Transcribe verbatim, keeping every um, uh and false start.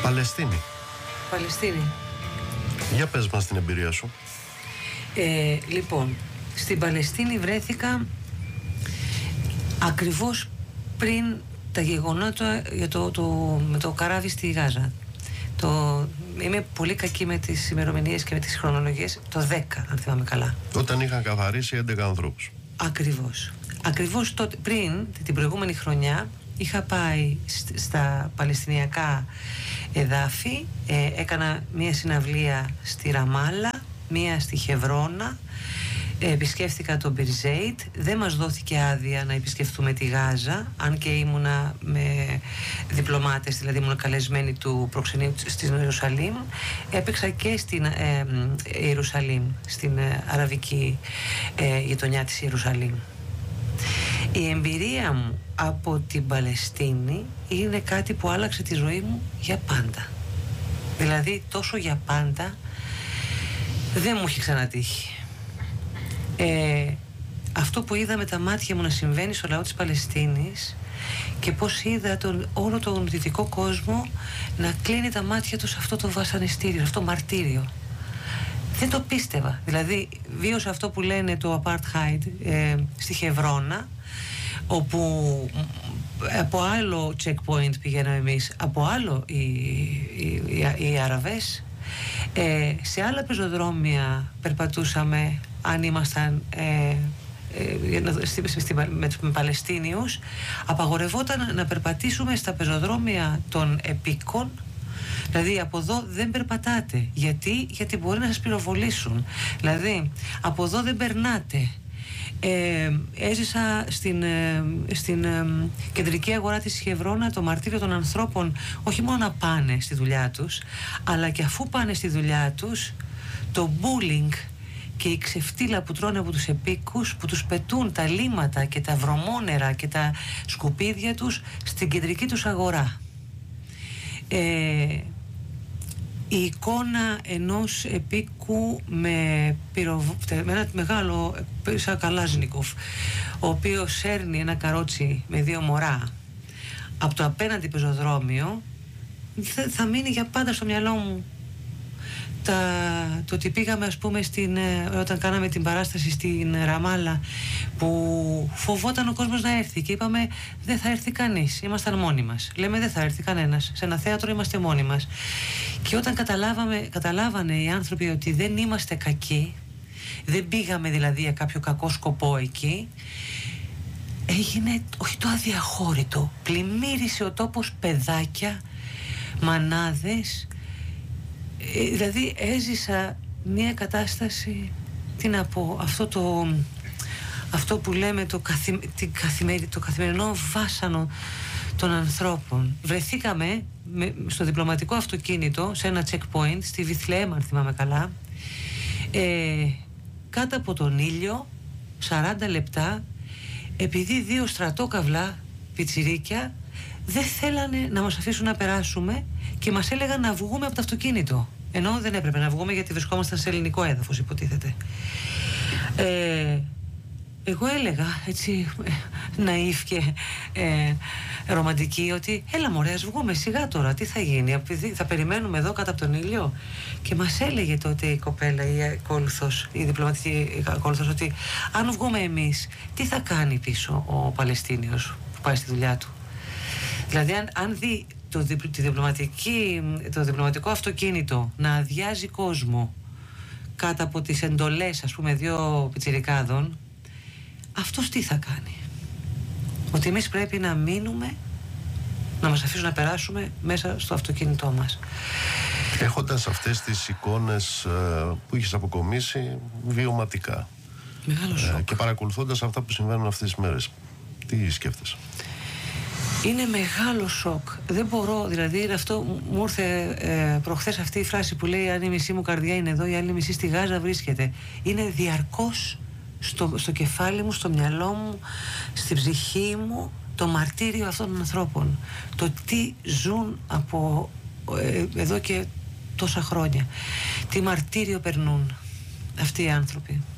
Παλαιστίνη. Παλαιστίνη. Για πες μας την εμπειρία σου. Ε, λοιπόν, στην Παλαιστίνη βρέθηκα ακριβώς πριν τα γεγονότα για το, το, με το καράβι στη Γάζα. Το, είμαι πολύ κακή με τις ημερομηνίες και με τις χρονολογίες. Το δέκα, αν θυμάμαι καλά. Όταν είχαν καθαρίσει έντεκα ανθρώπους. Ακριβώς. Ακριβώς τότε, πριν την προηγούμενη χρονιά, είχα πάει στα παλαιστινιακά εδάφη, ε, έκανα μία συναυλία στη Ραμάλα, μία στη Χευρώνα, ε, επισκέφθηκα τον Μπιρζέιτ, δεν μας δόθηκε άδεια να επισκεφθούμε τη Γάζα, αν και ήμουνα με διπλωμάτες, δηλαδή ήμουνα καλεσμένη του προξενείου στην Ιερουσαλήμ. Έπαιξα και στην ε, ε, Ιερουσαλήμ, στην ε, αραβική ε, γειτονιά της Ιερουσαλήμ. Η εμπειρία μου από την Παλαιστίνη είναι κάτι που άλλαξε τη ζωή μου για πάντα. Δηλαδή τόσο για πάντα δεν μου έχει ξανατύχει. Ε, αυτό που είδα με τα μάτια μου να συμβαίνει στο λαό της Παλαιστίνης και πώς είδα τον, όλο τον δυτικό κόσμο να κλείνει τα μάτια του σε αυτό το βασανιστήριο, αυτό το μαρτύριο. Δεν το πίστευα. Δηλαδή βίωσα αυτό που λένε το apartheid ε, στη Χευρώνα, όπου από άλλο checkpoint πηγαίναμε εμείς, από άλλο οι, οι, οι, οι Άραβες, ε, σε άλλα πεζοδρόμια περπατούσαμε αν ήμασταν ε, ε, στη, στη, με, με Παλαιστίνιους. Απαγορευόταν να περπατήσουμε στα πεζοδρόμια των επίκων. Δηλαδή από εδώ δεν περπατάτε. Γιατί, γιατί μπορεί να σας πυροβολήσουν. Δηλαδή από εδώ δεν περνάτε. Ε, έζησα στην, ε, στην ε, κεντρική αγορά της Χευρώνα το μαρτύριο των ανθρώπων, όχι μόνο να πάνε στη δουλειά τους, αλλά και αφού πάνε στη δουλειά τους, το bullying και η ξεφτύλα που τρώνε από τους επίκους, που τους πετούν τα λίματα και τα βρωμόνερα και τα σκουπίδια τους στην κεντρική τους αγορά. Ε, η εικόνα ενός επίκου με, πυροβ... με ένα μεγάλο σαν Καλάζνικοφ, ο οποίος σέρνει ένα καρότσι με δύο μωρά από το απέναντι πεζοδρόμιο, θα, θα μείνει για πάντα στο μυαλό μου. Τα, το ότι πήγαμε, ας πούμε, στην, όταν κάναμε την παράσταση στην Ραμάλα, που φοβόταν ο κόσμος να έρθει και είπαμε δεν θα έρθει κανείς, ήμασταν μόνοι μας. Λέμε δεν θα έρθει κανένας, σε ένα θέατρο είμαστε μόνοι μας. Και όταν καταλάβαμε, καταλάβανε οι άνθρωποι ότι δεν είμαστε κακοί, δεν πήγαμε δηλαδή για κάποιο κακό σκοπό εκεί, έγινε όχι το αδιαχώρητο, πλημμύρισε ο τόπος παιδάκια, μανάδες. Ε, δηλαδή έζησα μια κατάσταση, τι να πω, αυτό το αυτό που λέμε το, καθη, την καθημερι, το καθημερινό βάσανο των ανθρώπων. Βρεθήκαμε με, στο διπλωματικό αυτοκίνητο σε ένα checkpoint στη Βιθλεέμ, αν θυμάμαι καλά, ε, κάτω από τον ήλιο σαράντα λεπτά, επειδή δύο στρατόκαυλα πιτσιρίκια δεν θέλανε να μας αφήσουν να περάσουμε και μας έλεγαν να βγούμε από το αυτοκίνητο, ενώ δεν έπρεπε να βγούμε γιατί βρισκόμασταν σε ελληνικό έδαφος, υποτίθεται. ε, εγώ έλεγα έτσι ναΐφ και ε, ρομαντική ότι έλα μωρέ, ας βγούμε σιγά τώρα, τι θα γίνει, θα περιμένουμε εδώ κάτω από τον ήλιο. Και μας έλεγε τότε η κοπέλα, η ακόλουθος, η διπλωματική ακόλουθος, ότι αν βγούμε εμείς, τι θα κάνει πίσω ο Παλαιστίνιος που πάει στη δουλειά του. Δηλαδή αν, αν δει το, τη διπλωματική, το διπλωματικό αυτοκίνητο να αδειάζει κόσμο κάτω από τις εντολές, ας πούμε, δύο πιτσιρικάδων, αυτός τι θα κάνει? Ότι εμείς πρέπει να μείνουμε, να μας αφήσουν να περάσουμε μέσα στο αυτοκίνητό μας. Έχοντας αυτές τις εικόνες που είχες αποκομίσει βιωματικά, μεγάλο σοκ, και παρακολουθώντας αυτά που συμβαίνουν αυτές τις μέρες, τι σκέφτεσαι? Είναι μεγάλο σοκ. Δεν μπορώ, δηλαδή αυτό μου ήρθε ε, προχθές αυτή η φράση που λέει αν η μισή μου καρδιά είναι εδώ, η άλλη μισή στη Γάζα βρίσκεται. Είναι διαρκώς στο, στο κεφάλι μου, στο μυαλό μου, στην ψυχή μου το μαρτύριο αυτών των ανθρώπων. Το τι ζουν από ε, εδώ και τόσα χρόνια. Τι μαρτύριο περνούν αυτοί οι άνθρωποι.